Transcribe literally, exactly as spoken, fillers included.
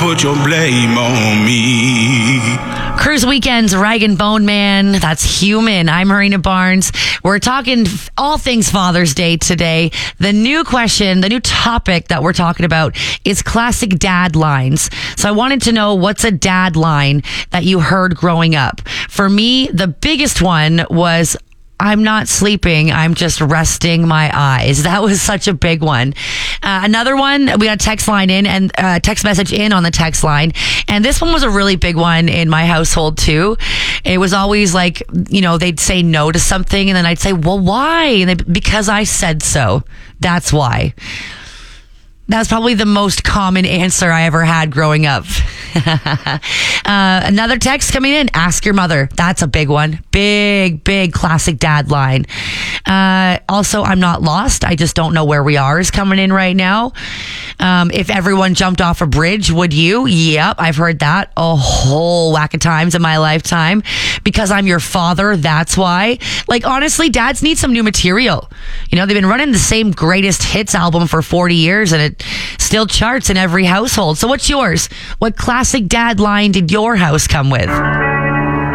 Put your blame on me. Cruise Weekends, Rag and Bone Man. That's Human. I'm Marina Barnes. We're talking all things Father's Day today. The new question, the new topic that we're talking about is classic dad lines. So I wanted to know, what's a dad line that you heard growing up? For me, the biggest one was, I'm not sleeping, I'm just resting my eyes. That was such a big one. Uh, another one, we got a text line in and uh, text message in on the text line. And this one was a really big one in my household too. It was always like, you know, they'd say no to something and then I'd say, well, why? And they, because I said so. That's why. That's probably the most common answer I ever had growing up. uh, another text coming in, ask your mother. That's a big one. Big, big classic dad line. Uh, also, I'm not lost. I just don't know where we are is coming in right now. Um, if everyone jumped off a bridge, would you? Yep, I've heard that a whole whack of times in my lifetime. Because I'm your father, that's why. Like, honestly, dads need some new material. You know, they've been running the same greatest hits album for forty years and it still charts in every household. So what's yours? What classic dad line did your house come with?